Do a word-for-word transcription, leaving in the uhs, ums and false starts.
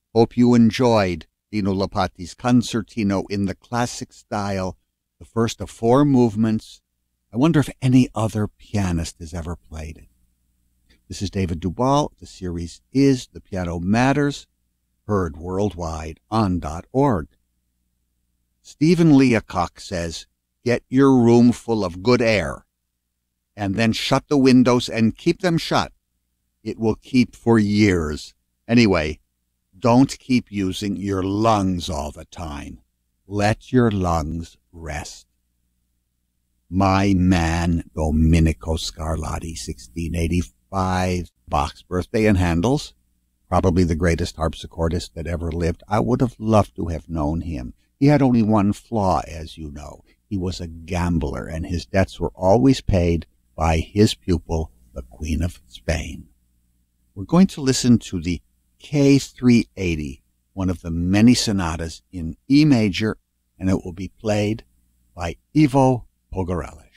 Hope you enjoyed Dino Lopati's Concertino in the classic style, the first of four movements. I wonder if any other pianist has ever played it. This is David Duval. The series is The Piano Matters, heard worldwide on .org. Stephen Leacock says, get your room full of good air, and then shut the windows and keep them shut. It will keep for years. Anyway, don't keep using your lungs all the time. Let your lungs rest. My man, Domenico Scarlatti, sixteen eighty-five, Bach's birthday in Handel's, probably the greatest harpsichordist that ever lived. I would have loved to have known him. He had only one flaw, as you know. He was a gambler, and his debts were always paid by his pupil, the Queen of Spain. We're going to listen to the K three eighty, one of the many sonatas in E major, and it will be played by Ivo Pogarelli.